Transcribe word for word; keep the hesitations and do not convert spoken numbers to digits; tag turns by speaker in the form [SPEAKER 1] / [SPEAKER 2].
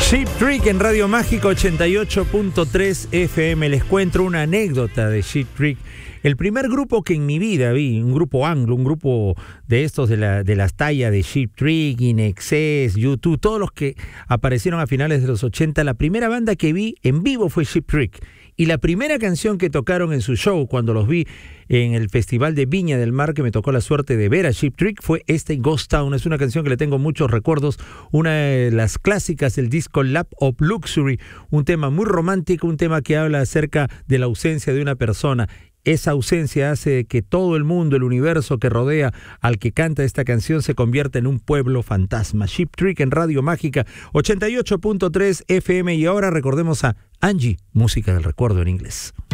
[SPEAKER 1] Cheap Trick en Radio Mágica ochenta y ocho punto tres F M. Les cuento una anécdota de Cheap Trick. El primer grupo que en mi vida vi, un grupo anglo, un grupo de estos de, la, de las tallas de Cheap Trick, In Excess, U dos, todos los que aparecieron a finales de los ochenta, la primera banda que vi en vivo fue Cheap Trick. Y la primera canción que tocaron en su show, cuando los vi en el Festival de Viña del Mar, que me tocó la suerte de ver a Cheap Trick, fue este Ghost Town. Es una canción que le tengo muchos recuerdos, una de las clásicas del disco Lap of Luxury, un tema muy romántico, un tema que habla acerca de la ausencia de una persona. Esa ausencia hace que todo el mundo, el universo que rodea al que canta esta canción se convierta en un pueblo fantasma. Cheap Trick en Radio Mágica ochenta y ocho punto tres F M. Y ahora recordemos a Angie, música del recuerdo en inglés.